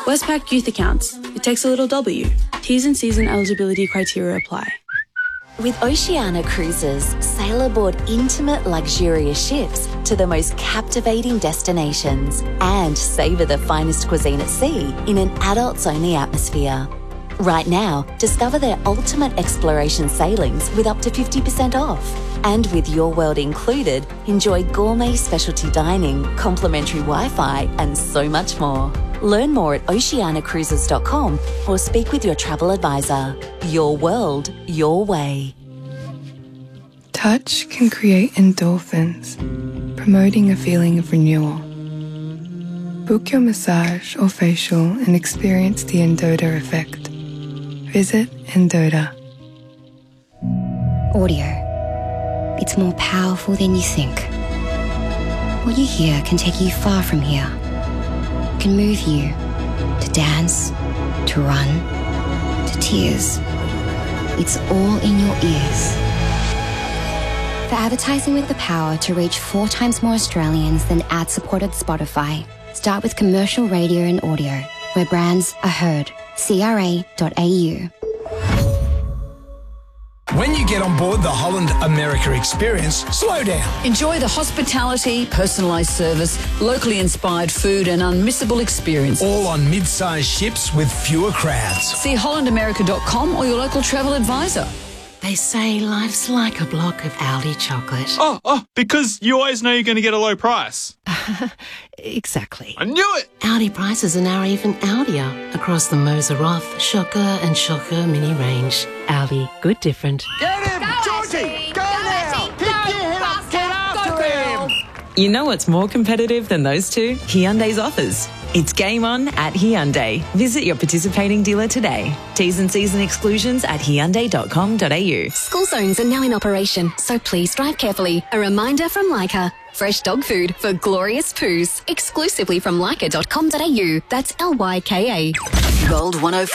Westpac Youth Accounts. It takes a little W. T's and C's and eligibility criteria apply. With Oceania Cruises, sail aboard intimate, luxurious ships to the most captivating destinations and savour the finest cuisine at sea in an adults-only atmosphere. Right now, discover their ultimate exploration sailings with up to 50% off. And with Your World included, enjoy gourmet specialty dining, complimentary Wi-Fi and so much more. Learn more at oceaniacruises.com or speak with your travel advisor. Your world, your way. Touch can create endorphins, promoting a feeling of renewal. Book your massage or facial and experience the Endota effect. Visit Endota. Audio. It's more powerful than you think. What you hear can take you far from here. It can move you to dance, to run, to tears. It's all in your ears. For advertising with the power to reach 4 times more Australians than ad-supported Spotify, start with commercial radio and audio, where brands are heard. CRA.au. When you get on board the Holland America experience, slow down. Enjoy the hospitality, personalised service, locally inspired food and unmissable experience. All on mid-sized ships with fewer crowds. See hollandamerica.com or your local travel advisor. They say life's like a block of Aldi chocolate. Oh, because you always know you're going to get a low price. Exactly. I knew it! Aldi prices are now even Aldier across the Moser Roth, Shocker and Shocker mini range. Aldi, good different. Get him! Georgie! Go now! Pick your head up! Get after him! You know what's more competitive than those two? Hyundai's offers. It's game on at Hyundai. Visit your participating dealer today. T's and C's and exclusions at hyundai.com.au. School zones are now in operation, so please drive carefully. A reminder from Leica. Fresh dog food for glorious poos. Exclusively from leica.com.au. That's Lyka. Gold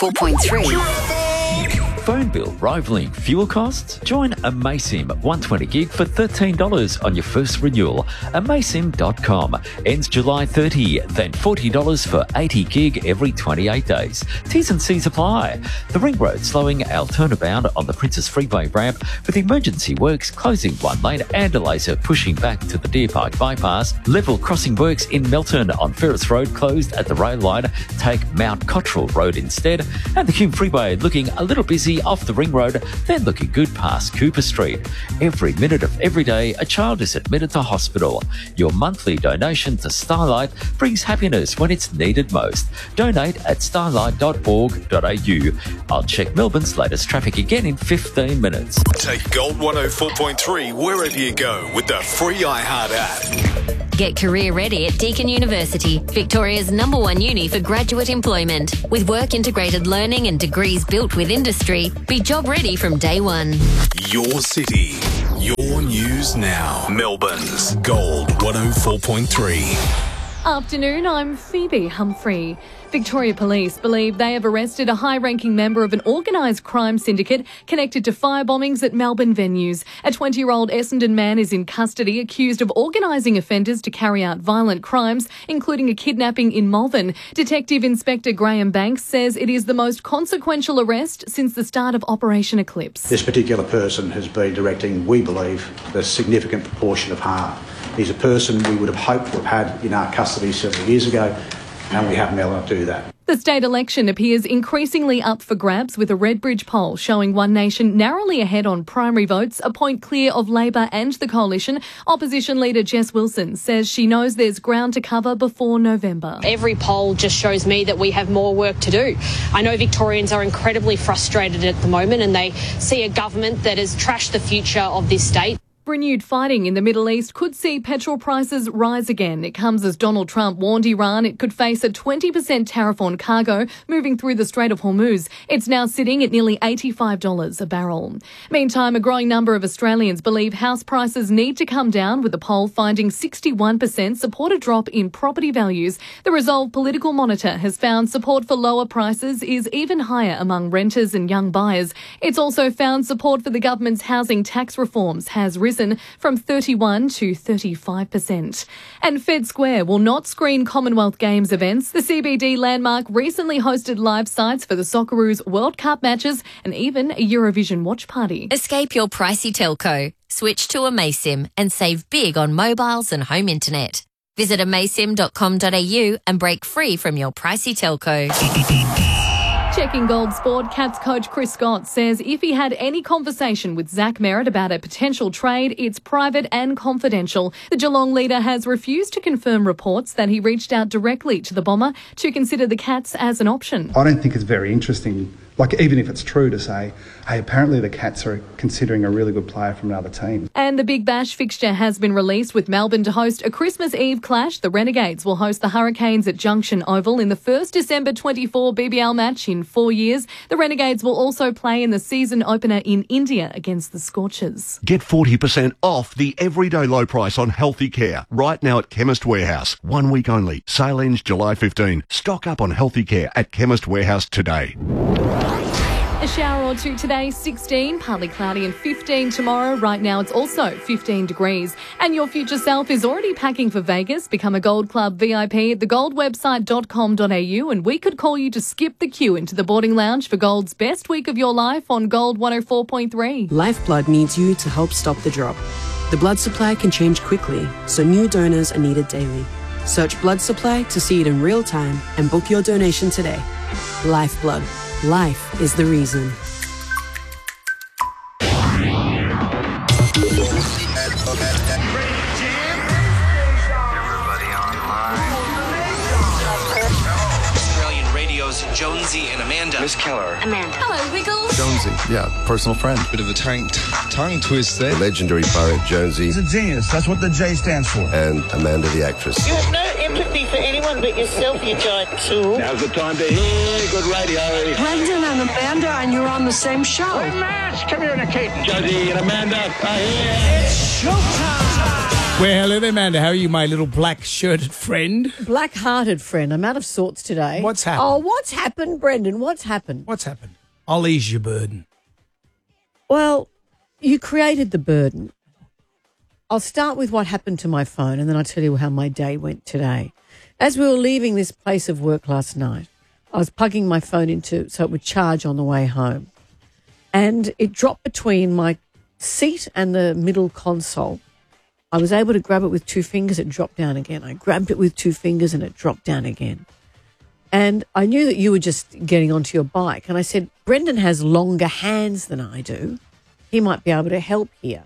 104.3. Phone bill rivaling fuel costs? Join Amaysim 120 gig for $13 on your first renewal. Amaysim.com. Ends July 30, then $40 for 80 gig every 28 days. T's and C's apply. The Ring Road slowing our turnabout on the Princess Freeway ramp with emergency works closing one lane and a laser pushing back to the Deer Park bypass. Level crossing works in Melton on Ferris Road closed at the rail line. Take Mount Cottrell Road instead. And the Hume Freeway looking a little busy off the Ring Road, then looking good past Cooper Street. Every minute of every day, a child is admitted to hospital. Your monthly donation to Starlight brings happiness when it's needed most. Donate at starlight.org.au. I'll check Melbourne's latest traffic again in 15 minutes. Take Gold 104.3 wherever you go with the free iHeart app. Get career ready at Deakin University, Victoria's #1 uni for graduate employment. With work-integrated learning and degrees built with industry, be job ready from day one. Your city, your news now. Melbourne's Gold 104.3. Afternoon, I'm Phoebe Humphrey. Victoria Police believe they have arrested a high-ranking member of an organised crime syndicate connected to fire bombings at Melbourne venues. A 20-year-old Essendon man is in custody accused of organising offenders to carry out violent crimes, including a kidnapping in Malvern. Detective Inspector Graham Banks says it is the most consequential arrest since the start of Operation Eclipse. This particular person has been directing, we believe, a significant proportion of harm. He's a person we would have hoped to have had in our custody several years ago, and we haven't been able to do that. The state election appears increasingly up for grabs, with a Redbridge poll showing One Nation narrowly ahead on primary votes, a point clear of Labor and the coalition. Opposition leader Jess Wilson says she knows there's ground to cover before November. Every poll just shows me that we have more work to do. I know Victorians are incredibly frustrated at the moment, and they see a government that has trashed the future of this state. Renewed fighting in the Middle East could see petrol prices rise again. It comes as Donald Trump warned Iran it could face a 20% tariff on cargo moving through the Strait of Hormuz. It's now sitting at nearly $85 a barrel. Meantime, a growing number of Australians believe house prices need to come down, with a poll finding 61% support a drop in property values. The Resolve Political Monitor has found support for lower prices is even higher among renters and young buyers. It's also found support for the government's housing tax reforms has risen risen from 31 to 35%. And Fed Square will not screen Commonwealth Games events. The CBD landmark recently hosted live sites for the Socceroos World Cup matches and even a Eurovision watch party. Escape your pricey telco. Switch to Amaysim and save big on mobiles and home internet. Visit amaysim.com.au and break free from your pricey telco. Checking Gold Sport, Cats coach Chris Scott says if he had any conversation with Zach Merritt about a potential trade, it's private and confidential. The Geelong leader has refused to confirm reports that he reached out directly to the Bomber to consider the Cats as an option. I don't think it's very interesting, even if it's true, to say, hey, apparently the Cats are considering a really good player from another team. And the Big Bash fixture has been released with Melbourne to host a Christmas Eve clash. The Renegades will host the Hurricanes at Junction Oval in the first December 24 BBL match in 4 years. The Renegades will also play in the season opener in India against the Scorchers. Get 40% off the everyday low price on Healthy Care right now at Chemist Warehouse. 1 week only. Sale ends July 15. Stock up on Healthy Care at Chemist Warehouse today. A shower or two today, 16, partly cloudy and 15 tomorrow. Right now it's also 15 degrees. And your future self is already packing for Vegas. Become a Gold Club VIP at thegoldwebsite.com.au and we could call you to skip the queue into the boarding lounge for Gold's best week of your life on Gold 104.3. Lifeblood needs you to help stop the drop. The blood supply can change quickly, so new donors are needed daily. Search blood supply to see it in real time and book your donation today. Lifeblood. Life is the reason. Australian Radio's Jonesy and Amanda. Miss Keller. Amanda. Hello, Wiggles. Jonesy, yeah, personal friend. Bit of a tongue twist there. The legendary poet Jonesy. He's a genius. That's what the J stands for. And Amanda the actress. You have no empathy for anyone but yourself, you giant tool. Now's the time to hear good radio. Brendan and Amanda, and you're on the same show. Hey, Matt, come here in a cape. Jonesy and Amanda are here. It's showtime. Well, hello there, Amanda. How are you, my little black-shirted friend? Black-hearted friend. I'm out of sorts today. What's happened? Oh, what's happened, Brendan? What's happened? What's happened? I'll ease your burden. Well, you created the burden. I'll start with what happened to my phone and then I'll tell you how my day went today. As we were leaving this place of work last night, I was plugging my phone into so it would charge on the way home. And it dropped between my seat and the middle console. I was able to grab it with 2 fingers, it dropped down again. I grabbed it with 2 fingers and it dropped down again. And I knew that you were just getting onto your bike. And I said, Brendan has longer hands than I do. He might be able to help here.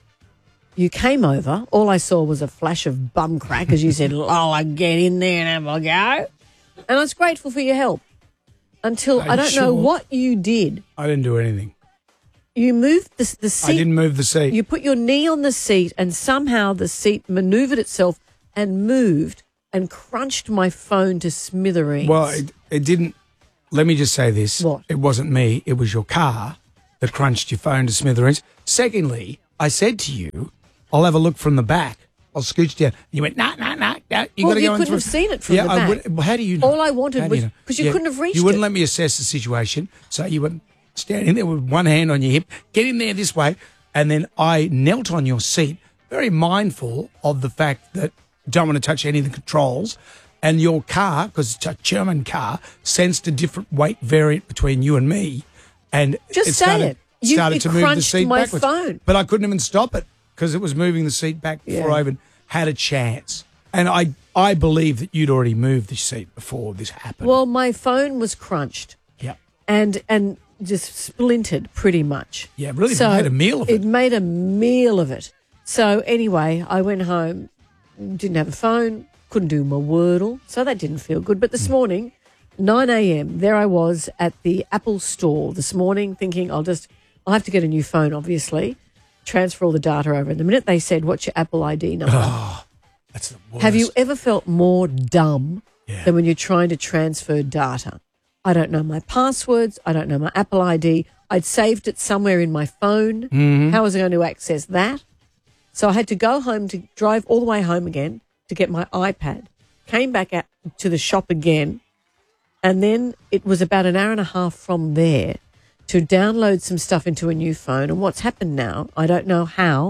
You came over. All I saw was a flash of bum crack as you said, Lola, get in there and have a go. And I was grateful for your help until I don't know what you did. I didn't do anything. You moved the seat. I didn't move the seat. You put your knee on the seat and somehow the seat manoeuvred itself and moved and crunched my phone to smithereens. Well, it didn't. Let me just say this. What? It wasn't me. It was your car that crunched your phone to smithereens. Secondly, I said to you, I'll have a look from the back. I'll scooch down. You went, nah. You couldn't have seen it from the back. Well, how do you know? All I wanted was, because you couldn't have reached it. You wouldn't let me assess the situation, so you were standing there with one hand on your hip, get in there this way, and then I knelt on your seat, very mindful of the fact that I don't want to touch any of the controls, and your car, because it's a German car, sensed a different weight variant between you and me, and just started to move the seat my backwards. Phone. But I couldn't even stop it because it was moving the seat back before I even had a chance. And I believe that you'd already moved the seat before this happened. Well, my phone was crunched. Yeah. And just splintered pretty much. Yeah, really made a meal of it. It made a meal of it. So anyway, I went home, didn't have a phone, couldn't do my Wordle, so that didn't feel good. But this morning, 9 a.m., there I was at the Apple store this morning thinking I'll have to get a new phone, obviously, transfer all the data over. And the minute they said, what's your Apple ID number? Oh, that's the worst. Have you ever felt more dumb than when you're trying to transfer data? I don't know my passwords. I don't know my Apple ID. I'd saved it somewhere in my phone. Mm-hmm. How was I going to access that? So I had to go home to drive all the way home again to get my iPad. Came back out to the shop again. And then it was about an hour and a half from there to download some stuff into a new phone. And what's happened now, I don't know how,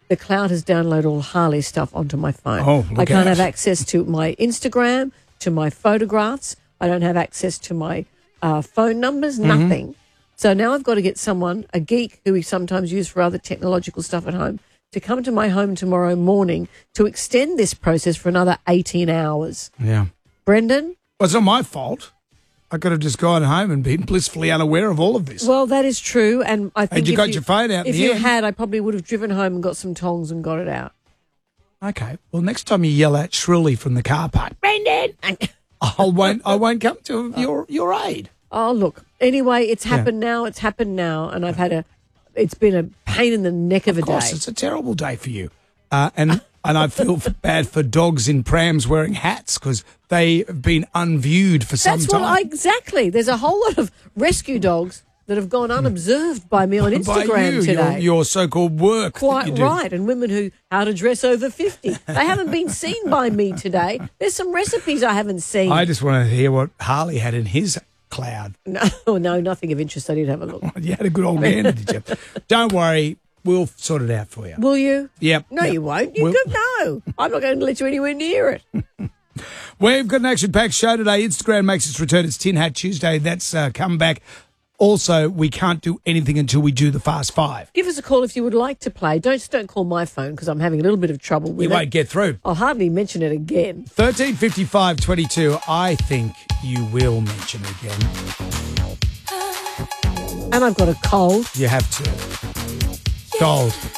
the cloud has downloaded all Harley stuff onto my phone. Oh, look I can't out. have access to my Instagram, to my photographs. I don't have access to my phone numbers, nothing. So now I've got to get someone, a geek who we sometimes use for other technological stuff at home, to come to my home tomorrow morning to extend this process for another 18 hours. Yeah. Brendan? Well, it's not my fault. I could have just gone home and been blissfully unaware of all of this. Well, that is true, and I think you got your phone out in If the you end. had, I probably would have driven home and got some tongs and got it out. Okay. Well, next time you yell out shrilly from the car park, Brendan, I won't come to your aid. Oh, look. Anyway, it's happened now. It's happened now, and I've had it's been a pain in the neck of a day. Of course, it's a terrible day for you. And I feel bad for dogs in prams wearing hats because they have been unviewed for some time. Exactly. There's a whole lot of rescue dogs that have gone unobserved by me on Instagram By you, today. your so-called work. Quite that you do. right. And women how to dress over 50. They haven't been seen by me today. There's some recipes I haven't seen. I just want to hear what Harley had in his cloud. No, nothing of interest. I did have a look. You had a good old man, did you? Don't worry. We'll sort it out for you. Will you? Yep. No, you won't. You could no. I'm not going to let you anywhere near it. We've got an action-packed show today. Instagram makes its return. It's Tin Hat Tuesday. That's come back. Also, we can't do anything until we do the Fast Five. Give us a call if you would like to play. Don't call my phone because I'm having a little bit of trouble with it. You won't get through. I'll hardly mention it again. 135522. I think you will mention it again. And I've got a cold. You have to. Gold.